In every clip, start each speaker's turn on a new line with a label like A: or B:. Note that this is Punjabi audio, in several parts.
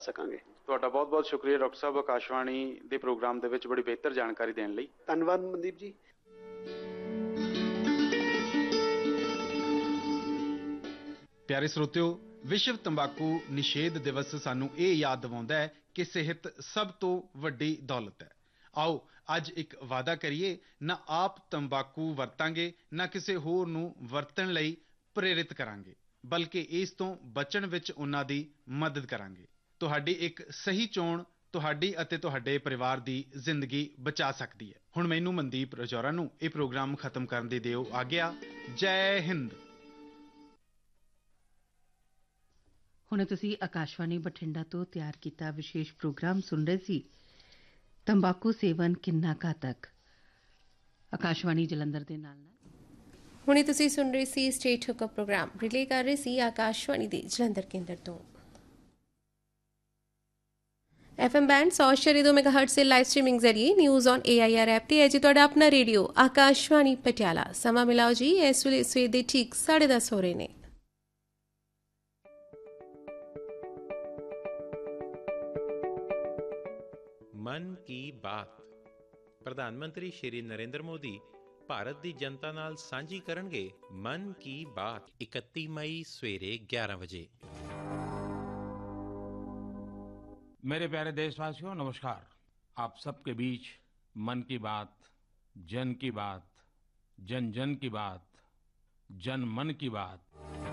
A: ਸਕਾਂਗੇ।
B: ਤੁਹਾਡਾ ਬਹੁਤ-ਬਹੁਤ ਸ਼ੁਕਰੀਆ ਡਾਕਟਰ ਸਾਹਿਬ, ਆਕਾਸ਼ਵਾਣੀ ਦੇ ਪ੍ਰੋਗਰਾਮ ਦੇ ਵਿੱਚ ਬੜੀ ਬਿਹਤਰ ਜਾਣਕਾਰੀ ਦੇਣ ਲਈ।
A: ਧੰਨਵਾਦ ਮਨਦੀਪ ਜੀ।
C: ਪਿਆਰੇ ਸਰੋਤਿਓ, ਵਿਸ਼ਵ ਤੰਬਾਕੂ ਨਿਸ਼ੇਧ ਦਿਵਸ ਸਾਨੂੰ ਇਹ ਯਾਦ ਦਿਵਾਉਂਦਾ ਹੈ ਕਿ ਸਿਹਤ ਸਭ ਤੋਂ ਵੱਡੀ ਦੌਲਤ ਹੈ। ਆਓ ਅੱਜ ਇੱਕ ਵਾਅਦਾ ਕਰੀਏ, ਨਾ ਆਪ ਤੰਬਾਕੂ ਵਰਤਾਂਗੇ, ਨਾ ਕਿਸੇ ਹੋਰ ਨੂੰ ਵਰਤਣ ਲਈ ਪ੍ਰੇਰਿਤ ਕਰਾਂਗੇ, ਬਲਕਿ ਇਸ ਤੋਂ ਬਚਣ ਵਿੱਚ ਉਹਨਾਂ ਦੀ ਮਦਦ ਕਰਾਂਗੇ। ਤੁਹਾਡੀ ਇੱਕ ਸਹੀ ਚੋਣ ਤੁਹਾਡੀ ਅਤੇ ਤੁਹਾਡੇ ਪਰਿਵਾਰ ਦੀ ਜ਼ਿੰਦਗੀ ਬਚਾ ਸਕਦੀ ਹੈ। ਹੁਣ ਮੈਨੂੰ ਮਨਦੀਪ ਰਜੌਰਾ ਨੂੰ ਇਹ ਪ੍ਰੋਗਰਾਮ ਖਤਮ ਕਰਨ ਦੀ ਦਿਓ ਆਗਿਆ। ਜੈ ਹਿੰਦ।
D: ਹੁਣ ਤੁਸੀਂ ਆਕਾਸ਼ਵਾਣੀ ਬਠਿੰਡਾ ਤੋਂ ਤਿਆਰ ਕੀਤਾ ਵਿਸ਼ੇਸ਼ ਪ੍ਰੋਗਰਾਮ ਸੁਣ ਰਹੇ ਸੀ, ਤੰਬਾਕੂ ਸੇਵਨ ਕਿੰਨਾ ਘਾਤਕ। ਆਕਾਸ਼ਵਾਣੀ ਜਲੰਧਰ ਦੇ ਨਾਲ
E: ਹੁਣੇ ਤੁਸੀਂ ਸੁਣ ਰਹੇ ਸੀ ਸਟੇਟ ਹੁਕਅਪ ਪ੍ਰੋਗਰਾਮ ਰਿਲੇ ਕਰ ਰਹੇ ਸੀ ਆਕਾਸ਼ਵਾਣੀ ਦੇ ਜਲੰਧਰ ਕੇਂਦਰ ਤੋਂ। FM ਬੈਂਡ 100.2 ਮੈਗਾਹਰਟਜ਼ से ਲਾਈਵ ਸਟ੍ਰੀਮਿੰਗ ਜ਼ਰੀਏ ਨਿਊਜ਼ ਔਨ AIR ਐਪ ਤੇ ਹੈ ਜੀ ਤੁਹਾਡਾ ਆਪਣਾ ਰੇਡੀਓ ਆਕਾਸ਼ਵਾਣੀ ਪਟਿਆਲਾ। ਸਮਾਂ ਮਿਲਾਓ ਜੀ ਇਸ ਵੇਲੇ ਸਵੇਰ ਦੇ ਠੀਕ 10:30 ਹੋ ਰਹੇ ਨੇ।
F: ਮਨ ਕੀ ਬਾਤ। ਪ੍ਰਧਾਨ ਮੰਤਰੀ ਸ਼੍ਰੀ ਨਰਿੰਦਰ ਮੋਦੀ ਭਾਰਤ ਦੀ ਜਨਤਾ ਨਾਲ ਸਾਂਝੀ ਕਰਨਗੇ ਮਨ ਕੀ ਬਾਤ 31 ਮਈ ਸਵੇਰੇ 11 ਵਜੇ।
G: मेरे प्यारे देशवासियों, नमस्कार। आप सबके बीच मन की बात, जन की बात, जन जन की बात, जन मन की बात।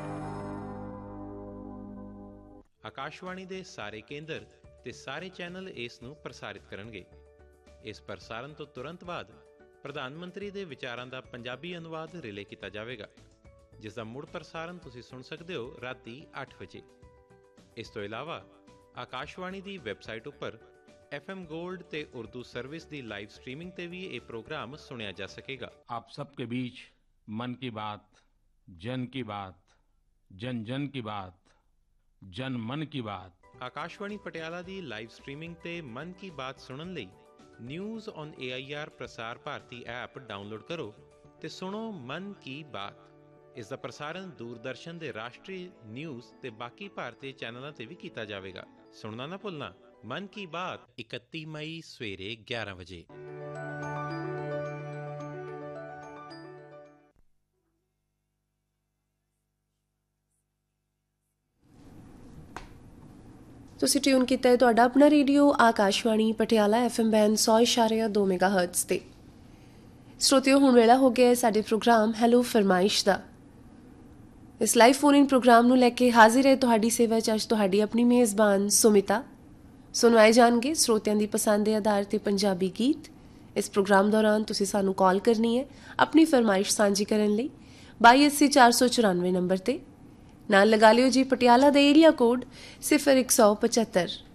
F: ਆਕਾਸ਼ਵਾਣੀ ਦੇ ਸਾਰੇ ਕੇਂਦਰ ਤੇ ਸਾਰੇ ਚੈਨਲ ਇਸ ਨੂੰ ਪ੍ਰਸਾਰਿਤ ਕਰਨਗੇ। ਇਸ ਪ੍ਰਸਾਰਣ ਤੋਂ ਤੁਰੰਤ ਬਾਅਦ ਪ੍ਰਧਾਨ ਮੰਤਰੀ ਦੇ ਵਿਚਾਰਾਂ ਦਾ ਪੰਜਾਬੀ ਅਨੁਵਾਦ ਰਿਲੇ ਕੀਤਾ ਜਾਵੇਗਾ, ਜਿਸ ਦਾ ਮੁੜ ਪ੍ਰਸਾਰਣ ਤੁਸੀਂ ਸੁਣ ਸਕਦੇ ਹੋ ਰਾਤੀ 8 ਵਜੇ। ਇਸ ਤੋਂ ਇਲਾਵਾ ਆਕਾਸ਼ਵਾਣੀ ਦੀ ਵੈਬਸਾਈਟ ਉੱਪਰ FM ਗੋਲਡ ਤੇ ਉਰਦੂ ਸਰਵਿਸ ਦੀ ਲਾਈਵ ਸਟ੍ਰੀਮਿੰਗ ਤੇ ਵੀ ਇਹ ਪ੍ਰੋਗਰਾਮ ਸੁਣਿਆ ਜਾ ਸਕੇਗਾ।
G: आप सबके बीच मन की बात, जन की बात, जन जन की बात, जन मन की बात।
F: ਆਕਾਸ਼ਵਾਣੀ ਪਟਿਆਲਾ ਦੀ ਲਾਈਵ ਸਟ੍ਰੀਮਿੰਗ ਤੇ ਮਨ ਕੀ ਬਾਤ ਸੁਣਨ ਲਈ news on AIR Prasar Bharati app download ਕਰੋ ਤੇ ਸੁਣੋ ਮਨ ਕੀ ਬਾਤ। ਇਸ ਦਾ ਪ੍ਰਸਾਰਣ ਦੂਰਦਰਸ਼ਨ ਦੇ ਰਾਸ਼ਟਰੀ ਨਿਊਜ਼ ਤੇ ਬਾਕੀ ਭਾਰਤੀ ਚੈਨਲਾਂ ਤੇ ਵੀ ਕੀਤਾ ਜਾਵੇਗਾ। ਸੁਣਨਾ ਨਾ ਭੁੱਲਣਾ, ਮਨ ਕੀ ਬਾਤ 31 ਮਈ ਸਵੇਰੇ 11 ਵਜੇ।
E: ਤੁਸੀਂ ਟਿਊਨ ਕੀਤਾ ਹੈ ਤੁਹਾਡਾ ਆਪਣਾ radio Akashvani Patiala FM band 100.2 ਮੈਗਾਹਰਟਜ਼ ਤੇ। ਸਰੋਤਿਓ, ਹੁਣ ਵੇਲਾ ਹੋ ਗਿਆ ਸਾਡੇ ਪ੍ਰੋਗਰਾਮ ਹੈਲੋ ਫਰਮਾਇਸ਼ ਦਾ। ਇਸ ਲਾਈਵ ਫੋਨ ਇਨ ਪ੍ਰੋਗਰਾਮ ਨੂੰ ਲੈ ਕੇ ਹਾਜ਼ਰ ਹੈ ਤੁਹਾਡੀ ਸੇਵਾ 'ਚ ਅੱਜ ਤੁਹਾਡੀ ਆਪਣੀ ਮੇਜ਼ਬਾਨ ਸੁਮਿਤਾ। ਸੁਣਵਾਏ ਜਾਣਗੇ ਸਰੋਤਿਆਂ ਦੀ ਪਸੰਦ ਦੇ ਆਧਾਰ ਤੇ ਪੰਜਾਬੀ ਗੀਤ। ਇਸ ਪ੍ਰੋਗਰਾਮ ਦੌਰਾਨ ਤੁਸੀਂ ਸਾਨੂੰ ਕਾਲ ਕਰਨੀ ਹੈ ਆਪਣੀ ਫਰਮਾਇਸ਼ ਸਾਂਝੀ ਕਰਨ ਲਈ 2280 494 ਨੰਬਰ ਤੇ। ਨਾਲ ਲਗਾ ਲਿਓ ਜੀ ਪਟਿਆਲਾ ਦਾ ਏਰੀਆ ਕੋਡ 0175।